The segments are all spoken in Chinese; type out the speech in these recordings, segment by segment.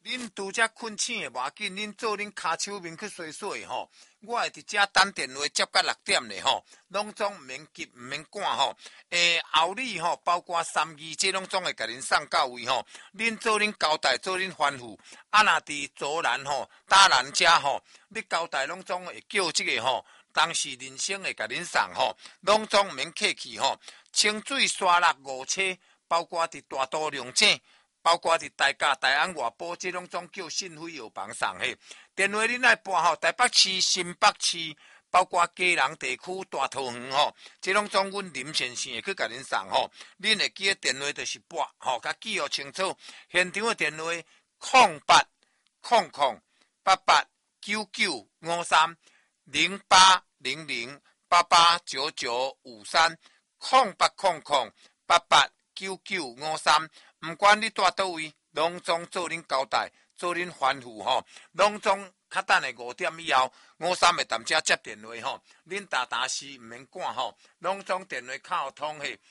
恁拄则困醒的无要紧，恁做恁骹手面去洗洗吼。我会伫遮等电话接到6点咧吼，拢总毋免急，毋免赶吼。后里吼，包括3字这拢总会甲恁送到位吼。恁做恁交代，做恁吩咐。啊，若伫左南吼、大南遮吼，你交代拢总会叫这个吼。当时人生会甲恁送吼，拢总毋免客气吼。清水、沙落、五车，包括伫大都龙井，包括伫大甲、大安外埔，这拢总叫信辉药房送嘿。电话恁爱拨吼，台北市、新北市，包括基隆地区、大桃园吼，这拢总阮林先生会去甲恁送吼。恁会记的电话就是拨吼，甲记录清楚。现场的电话0800889953。0800889953，0800889953，毋管你住倒位，拢总做恁交代，做恁吩咐吼，拢总较等下5点以后，53会踮遮接电话吼，恁打时毋免赶吼，拢总电话敲通嘿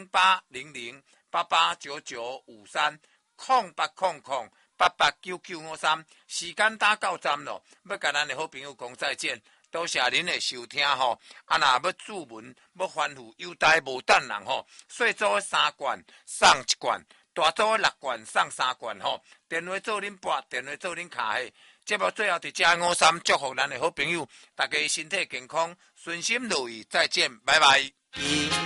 ，0800889953，0800889953，时间打到站咯，要甲咱的好朋友讲再见。多谢您的收听吼，若要注文、要吩咐、优待无等人吼，细组的3罐送1罐，大组的6罐送3罐吼。电话做恁拨，电话做恁卡嘿。节目最后伫遮53祝福咱的好朋友，大家身体健康，顺心如意，再见，拜拜。